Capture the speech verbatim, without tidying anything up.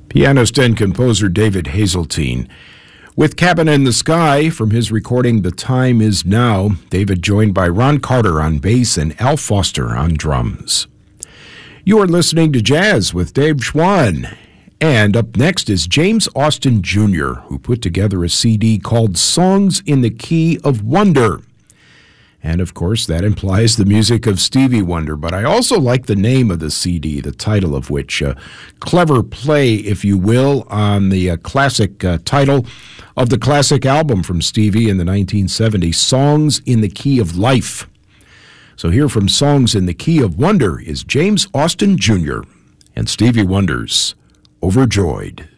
Pianist and composer David Hazeltine. With Cabin in the Sky from his recording The Time Is Now, David joined by Ron Carter on bass and Al Foster on drums. You are listening to Jazz with Dave Schwann. And up next is James Austin Junior, who put together a C D called Songs in the Key of Wonder. And, of course, that implies the music of Stevie Wonder. But I also like the name of the C D, the title of which, uh, clever play, if you will, on the uh, classic uh, title of the classic album from Stevie in the nineteen seventies, Songs in the Key of Life. So here from Songs in the Key of Wonder is James Austin Junior and Stevie Wonder's Overjoyed.